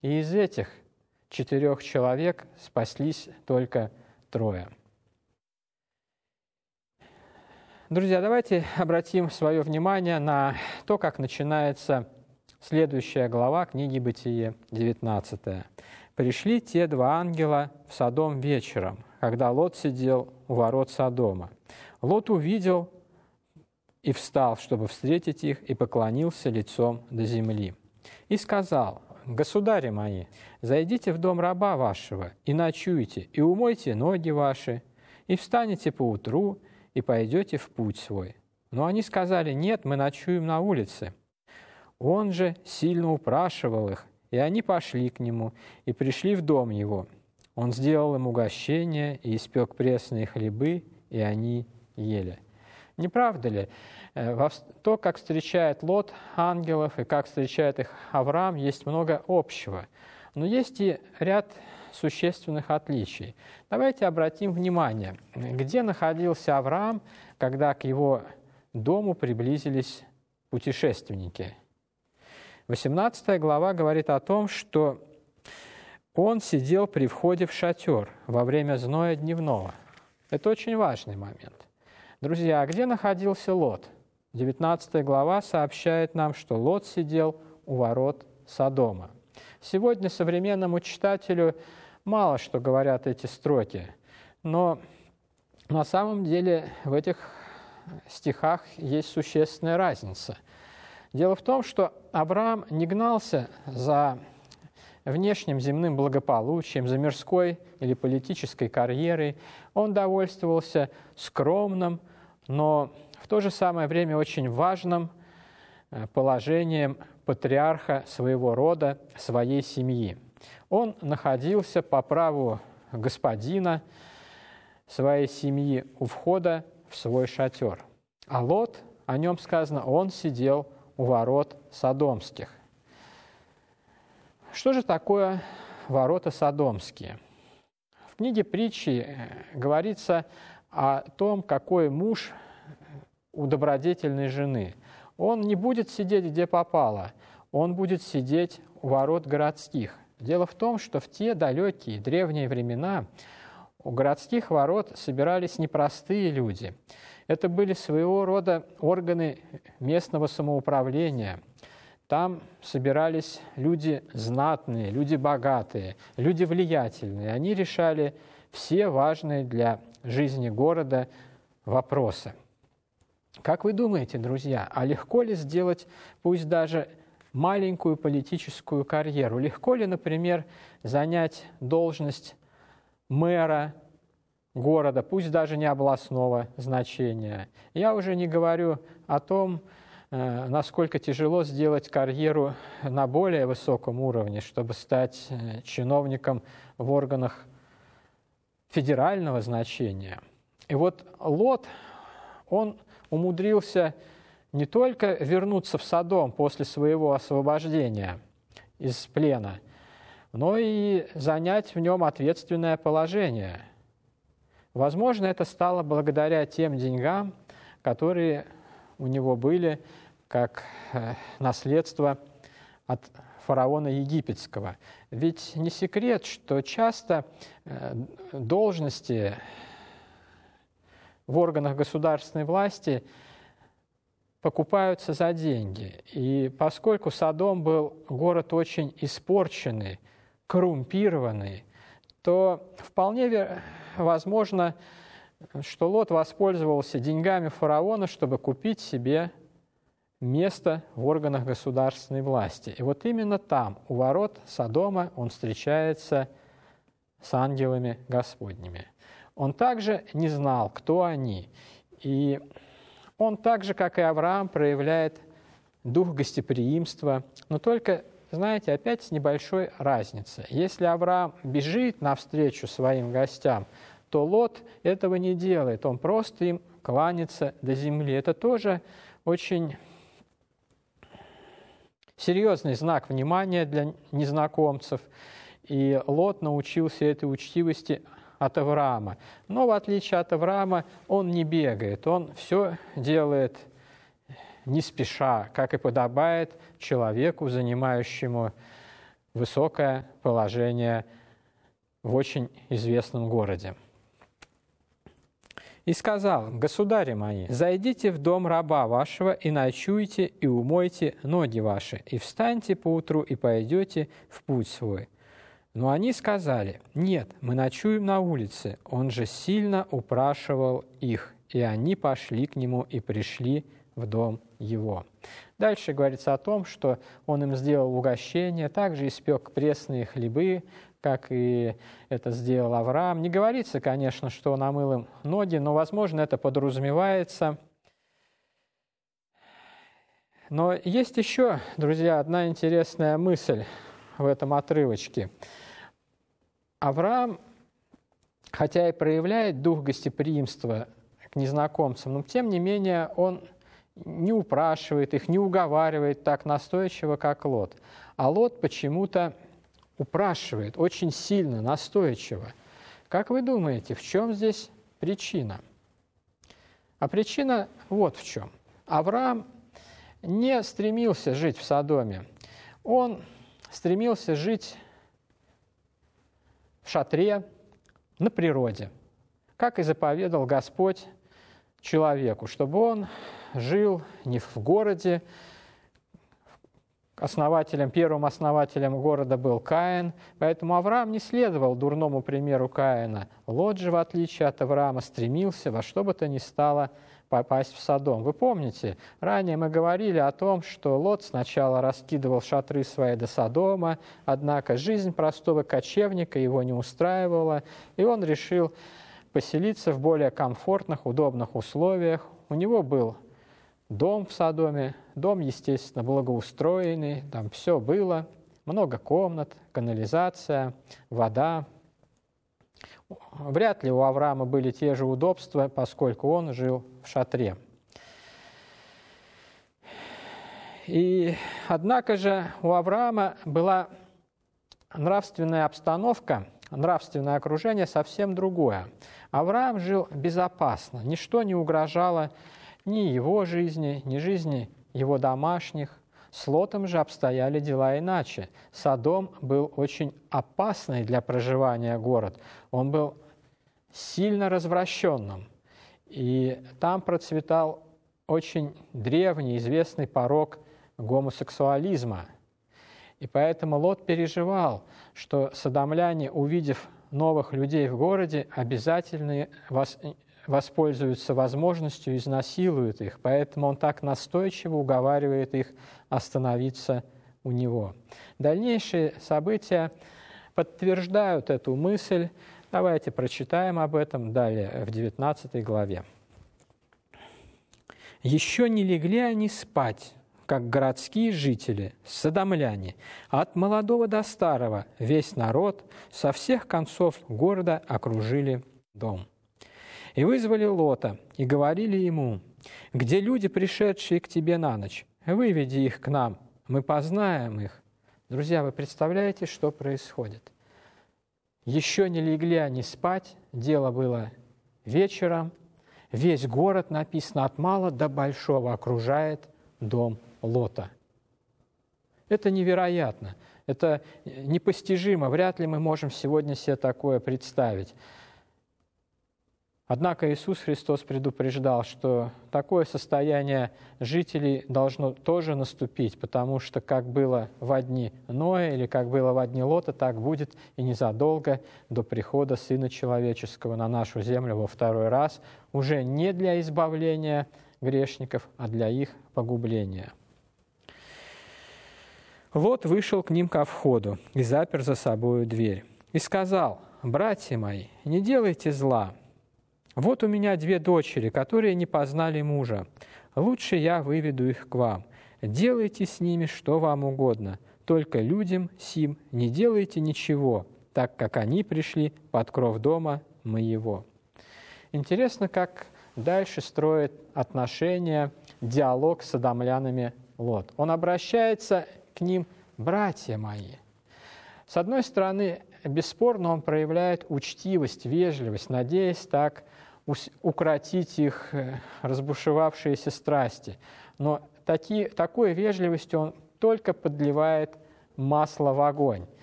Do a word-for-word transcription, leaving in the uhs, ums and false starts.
И из этих четырех человек спаслись только трое. Друзья, давайте обратим свое внимание на то, как начинается следующая глава книги Бытие, девятнадцатая. «Пришли те два ангела в Содом вечером, когда Лот сидел у ворот Содома. Лот увидел и встал, чтобы встретить их, и поклонился лицом до земли. И сказал: государи мои, зайдите в дом раба вашего, и ночуйте, и умойте ноги ваши, и встанете поутру, и пойдете в путь свой. Но они сказали: нет, мы ночуем на улице. Он же сильно упрашивал их, и они пошли к нему, и пришли в дом его. Он сделал им угощение, и испек пресные хлебы, и они ели». Не правда ли? То, как встречает Лот ангелов и как встречает их Авраам, есть много общего. Но есть и ряд существенных отличий. Давайте обратим внимание, где находился Авраам, когда к его дому приблизились путешественники. восемнадцатая глава говорит о том, что он сидел при входе в шатер во время зноя дневного. Это очень важный момент. Друзья, а где находился Лот? девятнадцатая глава сообщает нам, что Лот сидел у ворот Содома. Сегодня современному читателю мало что говорят эти строки, но на самом деле в этих стихах есть существенная разница. Дело в том, что Авраам не гнался за внешним земным благополучием, за мирской или политической карьерой. Он довольствовался скромным, но в то же самое время очень важным положением патриарха своего рода, своей семьи. Он находился по праву господина своей семьи у входа в свой шатер. А Лот, о нем сказано, он сидел у ворот содомских. Что же такое ворота содомские? В книге притчи говорится о том, какой муж у добродетельной жены. Он не будет сидеть, где попало, он будет сидеть у ворот городских. Дело в том, что в те далекие древние времена у городских ворот собирались непростые люди. Это были своего рода органы местного самоуправления. Там собирались люди знатные, люди богатые, люди влиятельные. Они решали все важные для жизни города вопросы. Как вы думаете, друзья, а легко ли сделать, пусть даже маленькую политическую карьеру? Легко ли, например, занять должность мэра города, пусть даже не областного значения? Я уже не говорю о том, насколько тяжело сделать карьеру на более высоком уровне, чтобы стать чиновником в органах федерального значения. И вот Лот, он умудрился не только вернуться в Содом после своего освобождения из плена, но и занять в нем ответственное положение. Возможно, это стало благодаря тем деньгам, которые у него были как наследство от фараона египетского. Ведь не секрет, что часто должности в органах государственной власти покупаются за деньги. И поскольку Содом был город очень испорченный, коррумпированный, то вполне возможно, что Лот воспользовался деньгами фараона, чтобы купить себе место в органах государственной власти. И вот именно там, у ворот Содома, он встречается с ангелами Господними. Он также не знал, кто они. И он так же, как и Авраам, проявляет дух гостеприимства, но только, знаете, опять с небольшой разницей. Если Авраам бежит навстречу своим гостям, то Лот этого не делает, он просто им кланяется до земли. Это тоже очень серьезный знак внимания для незнакомцев, и Лот научился этой учтивости от Авраама. Но в отличие от Авраама он не бегает, он все делает не спеша, как и подобает человеку, занимающему высокое положение в очень известном городе. И сказал: «Государи мои, зайдите в дом раба вашего, и ночуйте, и умойте ноги ваши, и встаньте поутру, и пойдете в путь свой». Но они сказали: «Нет, мы ночуем на улице». Он же сильно упрашивал их, и они пошли к нему и пришли в дом его. Дальше говорится о том, что он им сделал угощение, также испек пресные хлебы, как и это сделал Авраам. Не говорится, конечно, что он омыл им ноги, но, возможно, это подразумевается. Но есть еще, друзья, одна интересная мысль в этом отрывочке. Авраам, хотя и проявляет дух гостеприимства к незнакомцам, но тем не менее он не упрашивает их, не уговаривает так настойчиво, как Лот. А Лот почему-то упрашивает очень сильно, настойчиво. Как вы думаете, в чем здесь причина? А причина вот в чем. Авраам не стремился жить в Содоме. Он стремился жить в шатре, на природе, как и заповедал Господь человеку, чтобы он жил не в городе. Основателем, первым основателем города был Каин, поэтому Авраам не следовал дурному примеру Каина. Лот же, в отличие от Авраама, стремился во что бы то ни стало попасть в Содом. Вы помните, ранее мы говорили о том, что Лот сначала раскидывал шатры свои до Содома, однако жизнь простого кочевника его не устраивала, и он решил поселиться в более комфортных, удобных условиях. У него был дом в Содоме, дом, естественно, благоустроенный, там все было, много комнат, канализация, вода. Вряд ли у Авраама были те же удобства, поскольку он жил в шатре. И, однако же, у Авраама была нравственная обстановка, нравственное окружение совсем другое. Авраам жил безопасно, ничто не угрожало ни его жизни, ни жизни его домашних. С Лотом же обстояли дела иначе. Содом был очень опасный для проживания город. Он был сильно развращенным. И там процветал очень древний, известный порок гомосексуализма. И поэтому Лот переживал, что содомляне, увидев новых людей в городе, обязательно вос... воспользуются возможностью, изнасилуют их. Поэтому он так настойчиво уговаривает их остановиться у него. Дальнейшие события подтверждают эту мысль. Давайте прочитаем об этом далее в девятнадцатой главе. «Еще не легли они спать, как городские жители, содомляне, от молодого до старого весь народ со всех концов города окружили дом. И вызвали Лота, и говорили ему: где люди, пришедшие к тебе на ночь? Выведи их к нам, мы познаем их». Друзья, вы представляете, что происходит? Еще не легли они спать, дело было вечером, весь город, написано, от мала до большого окружает дом Лота. Это невероятно, это непостижимо, вряд ли мы можем сегодня себе такое представить. Однако Иисус Христос предупреждал, что такое состояние жителей должно тоже наступить, потому что как было во дни Ноя или как было во дни Лота, так будет и незадолго до прихода Сына Человеческого на нашу землю во второй раз, уже не для избавления грешников, а для их погубления. Лот вышел к ним ко входу и запер за собою дверь. И сказал: «Братья мои, не делайте зла. Вот у меня две дочери, которые не познали мужа. Лучше я выведу их к вам. Делайте с ними что вам угодно, только людям сим не делайте ничего, так как они пришли под кров дома моего». Интересно, как дальше строит отношения, диалог с содомлянами Лот. Он обращается к ним: «Братья мои». С одной стороны, бесспорно, он проявляет учтивость, вежливость, надеясь так укротить их разбушевавшиеся страсти. Но таки, такой вежливостью он только подливает масло в огонь.